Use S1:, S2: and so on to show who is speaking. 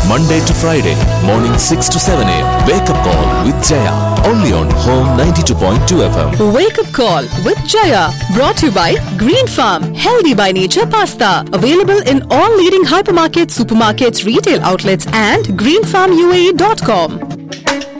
S1: Monday to Friday, morning 6 to 7 a.m. Wake up call with Jaya. Only on Home 92.2 FM.
S2: Wake up call with Jaya. Brought to you by Green Farm. Healthy by nature pasta. Available in all leading hypermarkets, supermarkets, retail outlets and greenfarmuae.com.